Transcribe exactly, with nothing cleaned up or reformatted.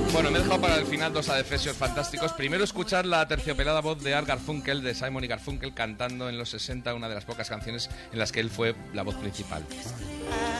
Bueno, me he dejado para el final dos adefesios fantásticos. Primero, escuchar la terciopelada voz de Art Garfunkel, de Simon y Garfunkel, cantando en los sesenta una de las pocas canciones en las que él fue la voz principal.